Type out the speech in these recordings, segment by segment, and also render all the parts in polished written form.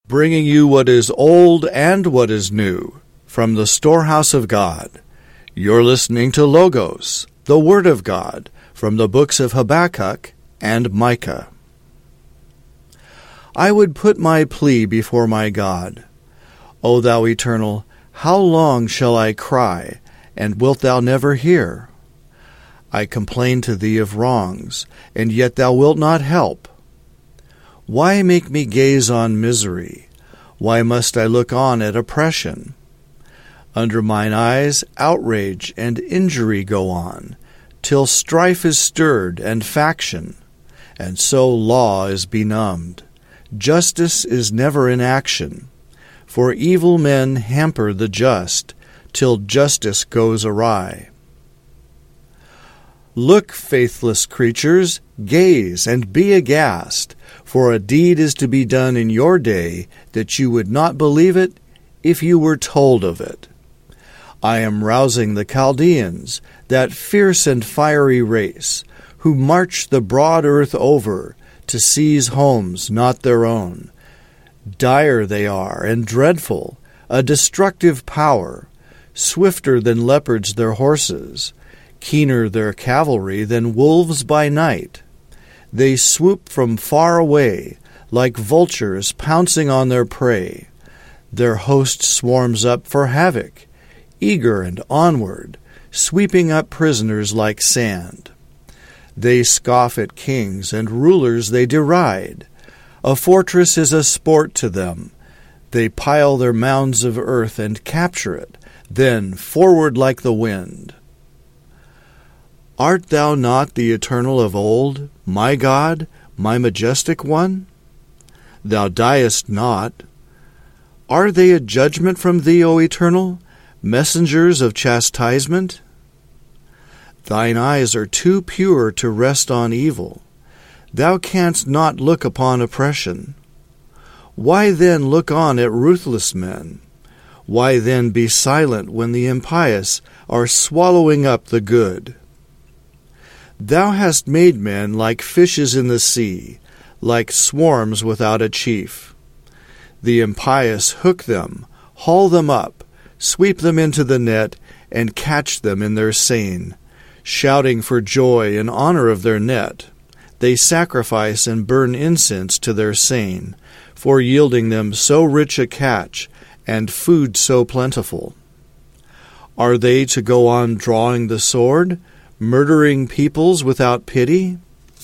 bringing you what is old and what is new from the storehouse of God. You're listening to Logos, the Word of God, from the books of Habakkuk and Micah. I would put my plea before my God. O thou Eternal, how long shall I cry, and wilt thou never hear? I complain to thee of wrongs, and yet thou wilt not help. Why make me gaze on misery? Why must I look on at oppression? Under mine eyes outrage and injury go on, till strife is stirred and faction, and so law is benumbed. Justice is never in action, for evil men hamper the just, till justice goes awry. Look, faithless creatures, gaze and be aghast, for a deed is to be done in your day that you would not believe it if you were told of it. I am rousing the Chaldeans, that fierce and fiery race, who march the broad earth over to seize homes not their own. Dire they are and dreadful, a destructive power, swifter than leopards their horses, keener their cavalry than wolves by night. They swoop from far away, like vultures pouncing on their prey. Their host swarms up for havoc, eager and onward, sweeping up prisoners like sand. They scoff at kings, and rulers they deride. A fortress is a sport to them. They pile their mounds of earth and capture it, then forward like the wind. Art thou not the Eternal of old, my God, my majestic one? Thou diest not. Are they a judgment from thee, O Eternal, messengers of chastisement? Thine eyes are too pure to rest on evil. Thou canst not look upon oppression. Why then look on at ruthless men? Why then be silent when the impious are swallowing up the good? Thou hast made men like fishes in the sea, like swarms without a chief. The impious hook them, haul them up, sweep them into the net, and catch them in their seine, shouting for joy in honor of their net. They sacrifice and burn incense to their seine, for yielding them so rich a catch, and food so plentiful. Are they to go on drawing the sword, murdering peoples without pity?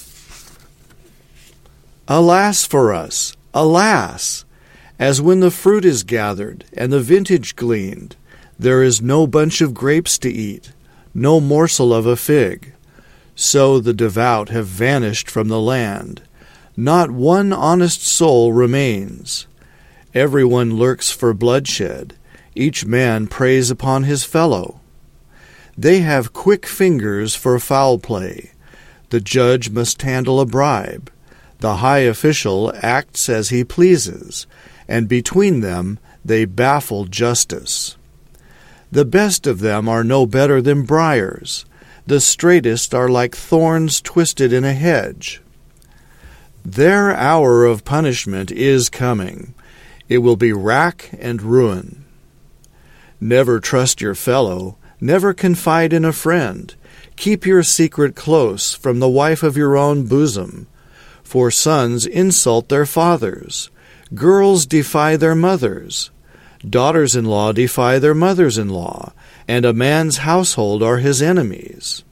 Alas for us, alas! As when the fruit is gathered and the vintage gleaned, there is no bunch of grapes to eat, no morsel of a fig. So the devout have vanished from the land. Not one honest soul remains. Everyone lurks for bloodshed. Each man preys upon his fellow. They have quick fingers for foul play. The judge must handle a bribe. The high official acts as he pleases, and between them they baffle justice. The best of them are no better than briars. The straightest are like thorns twisted in a hedge. Their hour of punishment is coming. It will be rack and ruin. Never trust your fellow. Never confide in a friend. Keep your secret close from the wife of your own bosom. For sons insult their fathers. Girls defy their mothers. Daughters-in-law defy their mothers-in-law, and a man's household are his enemies.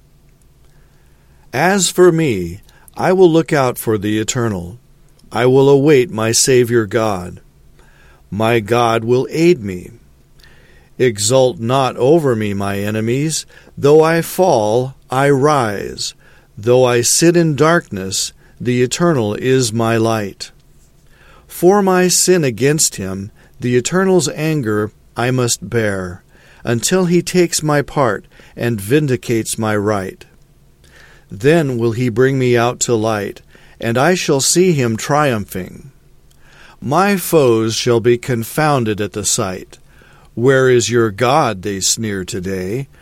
As for me, I will look out for the Eternal. I will await my Savior God. My God will aid me. Exult not over me, my enemies. Though I fall, I rise. Though I sit in darkness, the Eternal is my light. For my sin against him, the Eternal's anger I must bear, until he takes my part and vindicates my right. Then will he bring me out to light, and I shall see him triumphing. My foes shall be confounded at the sight. Where is your God, they sneer today?